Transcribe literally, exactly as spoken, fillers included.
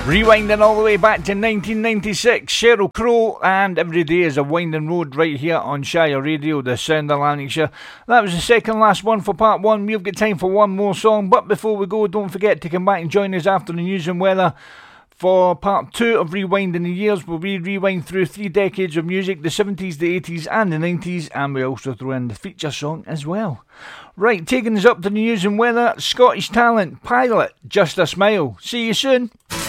Rewinding all the way back to nineteen ninety-six, Sheryl Crow and Every Day is a Winding Road right here on Shire Radio, the sound of Lanarkshire. That was the second last one for part one. We've got time for one more song, but before we go, don't forget to come back and join us after the news and weather for part two of Rewinding the Years, where we rewind through three decades of music, the seventies, the eighties and the nineties, and we also throw in the feature song as well. Right, taking us up to the news and weather, Scottish talent, Pilot, Just a Smile. See you soon.